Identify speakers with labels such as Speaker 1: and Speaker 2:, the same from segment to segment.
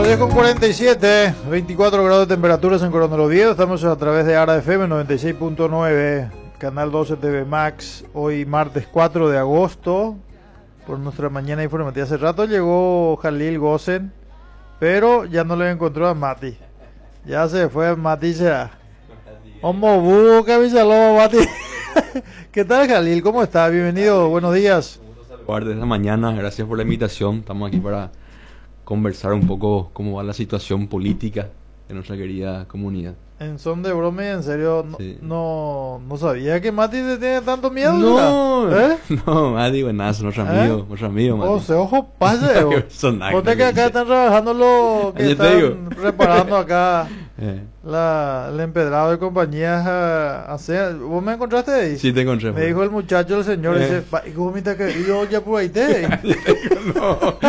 Speaker 1: 10:47, 24 grados de temperatura en Coronel Oviedo. Estamos a través de ARA FM 96.9, Canal 12 TV Max. Hoy martes 4 de agosto, por nuestra mañana informativa. Hace rato llegó Jalil Gosen, pero ya no le encontró a Mati. Ya se fue Mati, será. Homo buca, Villalobos, Mati. ¿Qué tal, Jalil? ¿Cómo estás? Bienvenido, buenos días.
Speaker 2: Desde la mañana, gracias por la invitación. Estamos aquí para conversar un poco cómo va la situación política de nuestra querida comunidad.
Speaker 1: En son de broma y en serio,
Speaker 2: Sí.
Speaker 1: no sabía que Mati te tiene tanto miedo.
Speaker 2: No,
Speaker 1: ¿Eh?
Speaker 2: no, Mati, buenazo, nuestro amigo, Mati.
Speaker 1: O sea, ojo, pase. Ponte que acá están trabajando los que
Speaker 2: Yo te digo.
Speaker 1: están reparando acá
Speaker 2: Eh,
Speaker 1: el empedrado de compañías. ¿Vos me encontraste ahí?
Speaker 2: sí, te encontré.
Speaker 1: Me dijo el muchacho, el señor, dice, ¿y cómo me está querido ya por ahí te?
Speaker 2: No.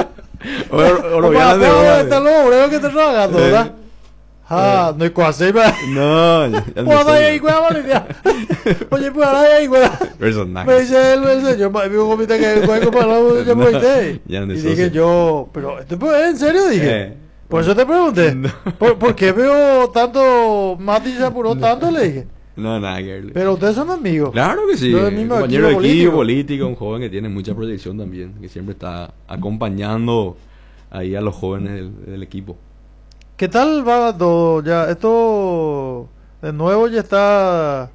Speaker 1: Están los obreros que están trabajando, ¿verdad? Ah, no hay cosa,
Speaker 2: No, ya
Speaker 1: pues ahí, güey, Valeria. Oye, pues ahí, güey. Me dice el señor, me dijo, comita que güey, comparado ya por ahí.
Speaker 2: Ya no
Speaker 1: Y
Speaker 2: soy.
Speaker 1: dije yo, pero esto es en serio, dije. Por eso te pregunté.
Speaker 2: No.
Speaker 1: ¿Por qué veo tanto, Mati se apuró tanto? Le dije.
Speaker 2: No, nada que ver.
Speaker 1: Pero ustedes son amigos.
Speaker 2: Claro que sí,
Speaker 1: Pero el mismo
Speaker 2: compañero de
Speaker 1: equipo
Speaker 2: equipo
Speaker 1: político.
Speaker 2: político, un joven que tiene mucha proyección también, que siempre está acompañando ahí a los jóvenes del equipo.
Speaker 1: ¿Qué tal va todo? Ya, esto de nuevo ya está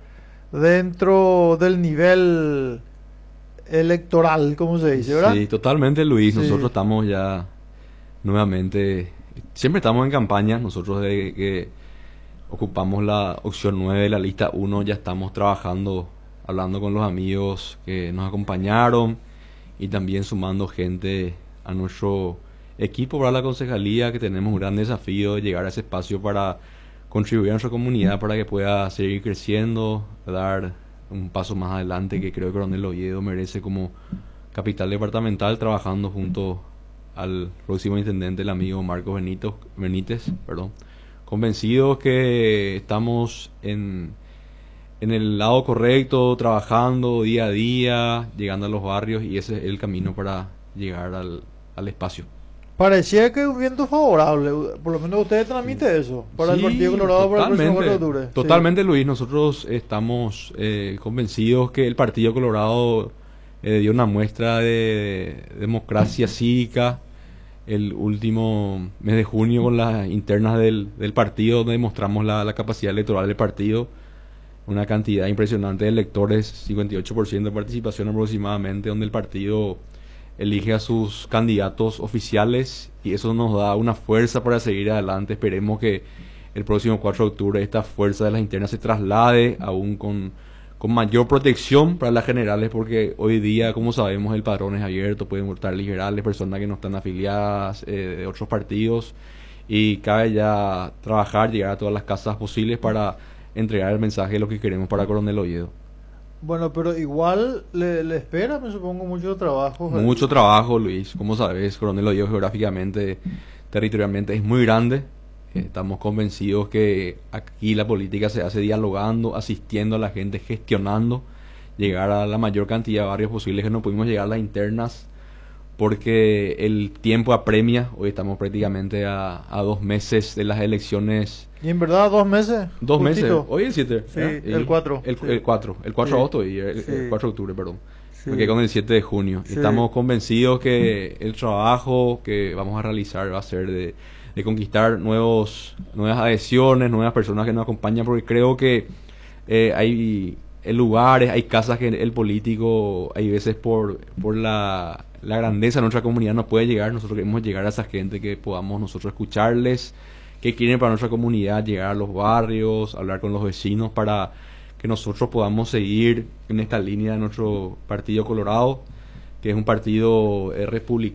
Speaker 1: dentro del nivel electoral, ¿cómo se dice, verdad?
Speaker 2: Sí, totalmente, Luis.
Speaker 1: Sí.
Speaker 2: Nosotros estamos ya nuevamente, siempre estamos en campaña. Nosotros desde que ocupamos la opción 9 de la lista 1 ya estamos trabajando, hablando con los amigos que nos acompañaron y también sumando gente a nuestro equipo para la concejalía, que tenemos un gran desafío de llegar a ese espacio para contribuir a nuestra comunidad para que pueda seguir creciendo, dar un paso más adelante que creo que Coronel Oviedo merece como capital departamental, trabajando junto al próximo intendente, el amigo Marcos Benítez, convencidos que estamos en el lado correcto, trabajando día a día, llegando a los barrios, y ese es el camino para llegar al espacio.
Speaker 1: Parecía que un viento favorable, por lo menos ustedes transmiten eso, para el
Speaker 2: Sí,
Speaker 1: Partido Colorado para el próximo 4 de
Speaker 2: totalmente,
Speaker 1: octubre.
Speaker 2: totalmente, Luis. Nosotros estamos convencidos que el Partido Colorado dio una muestra de democracia cívica el último mes de junio con las internas del partido, donde demostramos la capacidad electoral del partido, una cantidad impresionante de electores, 58% de participación aproximadamente, donde el partido elige a sus candidatos oficiales, y eso nos da una fuerza para seguir adelante. Esperemos que el próximo 4 de octubre esta fuerza de las internas se traslade aún con mayor protección para las generales, porque hoy día, como sabemos, el padrón es abierto, pueden votar liberales, personas que no están afiliadas de otros partidos, y cabe ya trabajar, llegar a todas las casas posibles para entregar el mensaje de lo que queremos para Coronel Oviedo.
Speaker 1: Bueno, pero igual le espera, me supongo, mucho trabajo.
Speaker 2: Mucho trabajo, Luis. Como sabes, Coronel Oviedo geográficamente, territorialmente es muy grande. Estamos convencidos que aquí la política se hace dialogando, asistiendo a la gente, gestionando, llegar a la mayor cantidad de barrios posibles, que no pudimos llegar a las internas porque el tiempo apremia. Hoy estamos prácticamente a 2 meses de las elecciones.
Speaker 1: Y en verdad 2 meses.
Speaker 2: 2 meses.
Speaker 1: Justito.
Speaker 2: Hoy es 7.
Speaker 1: Sí, el 4.
Speaker 2: El 4 de agosto y el 4 de octubre, perdón.
Speaker 1: Sí.
Speaker 2: Porque con el 7 de junio.
Speaker 1: Sí.
Speaker 2: Estamos convencidos que el trabajo que vamos a realizar va a ser de conquistar nuevas adhesiones, nuevas personas que nos acompañan, porque creo que hay lugares, hay casas que el político, hay veces por la grandeza de nuestra comunidad no puede llegar. Nosotros queremos llegar a esa gente, que podamos nosotros escucharles, que quieren para nuestra comunidad, llegar a los barrios, hablar con los vecinos, para que nosotros podamos seguir en esta línea de nuestro Partido Colorado, que es un partido republicano